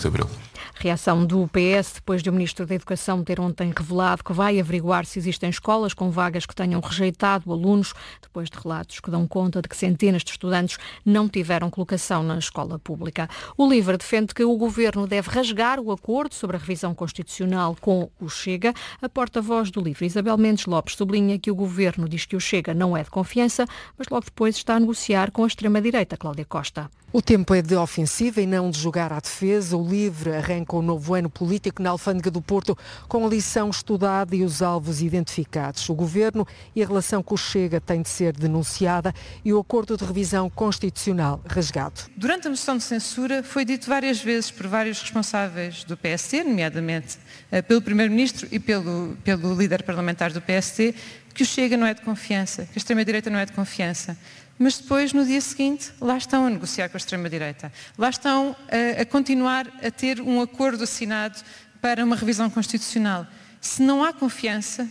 de Abril. Reação do PS depois de o Ministro da Educação ter ontem revelado que vai averiguar se existem escolas com vagas que tenham rejeitado alunos, depois de relatos que dão conta de que centenas de estudantes não tiveram colocação na escola pública. O LIVRE defende que o Governo deve rasgar o acordo sobre a revisão constitucional com o Chega. A porta-voz do LIVRE, Isabel Mendes Lopes, sublinha que o Governo diz que o Chega não é de confiança, mas logo depois está a negociar com a extrema-direita, Cláudia Costa. O tempo é de ofensiva e não de jogar à defesa. O LIVRE arranca o novo ano político na Alfândega do Porto com a lição estudada e os alvos identificados. O Governo e a relação com o Chega têm de ser denunciada e o acordo de revisão constitucional rasgado. Durante a moção de censura foi dito várias vezes por vários responsáveis do PSD, nomeadamente pelo Primeiro-Ministro e pelo líder parlamentar do PSD, que o Chega não é de confiança, que a extrema-direita não é de confiança. Mas depois, no dia seguinte, lá estão a negociar com a extrema-direita. Lá estão a continuar a ter um acordo assinado para uma revisão constitucional. Se não há confiança,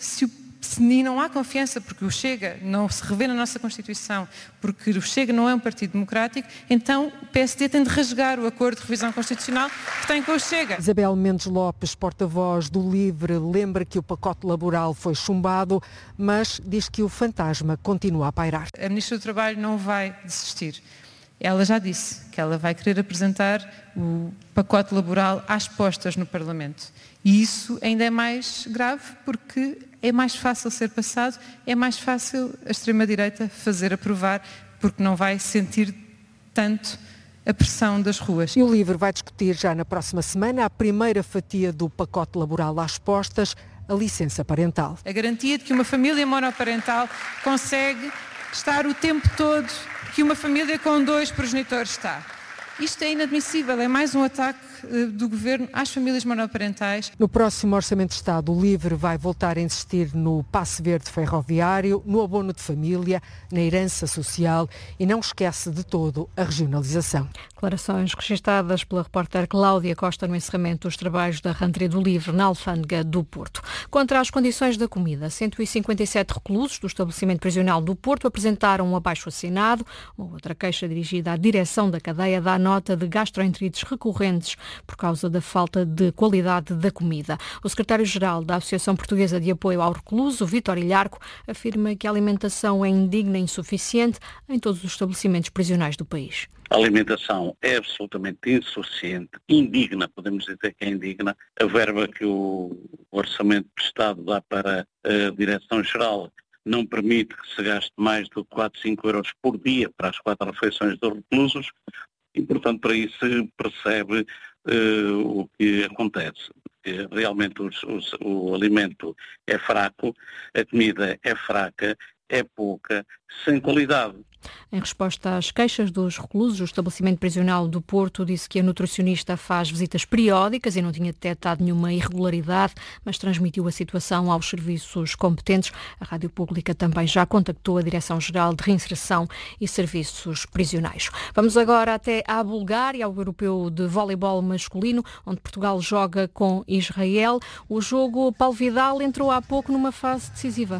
e não há confiança porque o Chega não se revê na nossa Constituição, porque o Chega não é um partido democrático, então o PSD tem de rasgar o acordo de revisão constitucional que tem com o Chega. Isabel Mendes Lopes, porta-voz do LIVRE, lembra que o pacote laboral foi chumbado, mas diz que o fantasma continua a pairar. A Ministra do Trabalho não vai desistir. Ela já disse que ela vai querer apresentar o pacote laboral às postas no Parlamento. E isso ainda é mais grave porque é mais fácil ser passado, é mais fácil a extrema-direita fazer aprovar porque não vai sentir tanto a pressão das ruas. E o LIVRE vai discutir já na próxima semana a primeira fatia do pacote laboral às postas, a licença parental. A garantia de que uma família monoparental consegue estar o tempo todo que uma família com 2 progenitores está. Isto é inadmissível, é mais um ataque do Governo às famílias monoparentais. No próximo Orçamento de Estado, o LIVRE vai voltar a insistir no passe verde ferroviário, no abono de família, na herança social e não esquece de todo a regionalização. Declarações registadas pela repórter Cláudia Costa no encerramento dos trabalhos da rentrée do LIVRE na Alfândega do Porto. Contra as condições da comida, 157 reclusos do estabelecimento prisional do Porto apresentaram um abaixo-assinado. Uma outra queixa dirigida à direção da cadeia dá nota de gastroenterites recorrentes por causa da falta de qualidade da comida. O secretário-geral da Associação Portuguesa de Apoio ao Recluso, Vítor Ilharco, afirma que a alimentação é indigna e insuficiente em todos os estabelecimentos prisionais do país. A alimentação é absolutamente insuficiente, indigna, podemos dizer que é indigna. A verba que o Orçamento de Estado dá para a Direção-Geral não permite que se gaste mais do que 4, 5 euros por dia para as 4 refeições dos reclusos e, portanto, para isso se percebe o que acontece. Realmente o alimento é fraco, a comida é fraca, é pouca, sem qualidade. Em resposta às queixas dos reclusos, o estabelecimento prisional do Porto disse que a nutricionista faz visitas periódicas e não tinha detectado nenhuma irregularidade, mas transmitiu a situação aos serviços competentes. A Rádio Pública também já contactou a Direção-Geral de Reinserção e Serviços Prisionais. Vamos agora até à Bulgária, ao Europeu de Voleibol Masculino, onde Portugal joga com Israel. O jogo, Paulo Vidal, entrou há pouco numa fase decisiva.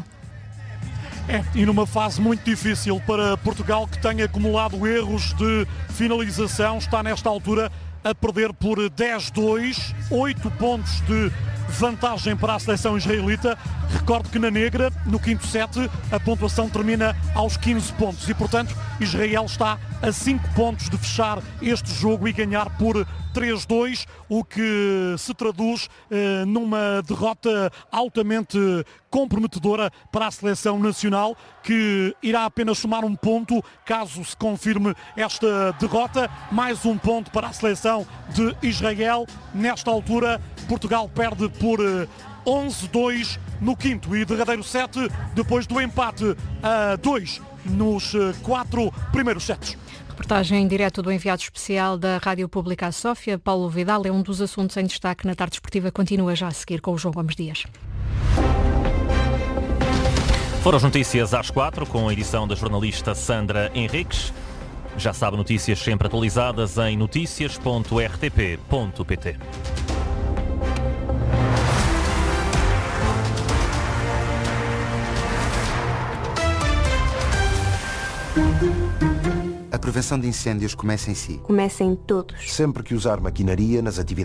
E numa fase muito difícil para Portugal, que tem acumulado erros de finalização, está nesta altura a perder por 10-2, 8 pontos de vantagem para a seleção israelita. Recordo que na negra, no quinto set, a pontuação termina aos 15 pontos e, portanto, Israel está a 5 pontos de fechar este jogo e ganhar por 3-2, o que se traduz numa derrota altamente comprometedora para a seleção nacional, que irá apenas somar um ponto caso se confirme esta derrota. Mais um ponto para a seleção de Israel. Nesta altura, Portugal perde por 11-2 no quinto e derradeiro set, depois do empate a 2 nos 4 primeiros sets. Reportagem em direto do enviado especial da Rádio Pública à Sófia, Paulo Vidal, é um dos assuntos em destaque na tarde esportiva. Continua já a seguir com o João Gomes Dias. Foram as notícias às 4, com a edição da jornalista Sandra Henriques. Já sabe, notícias sempre atualizadas em noticias.rtp.pt. A prevenção de incêndios começa em si. Começa em todos. Sempre que usar maquinaria nas atividades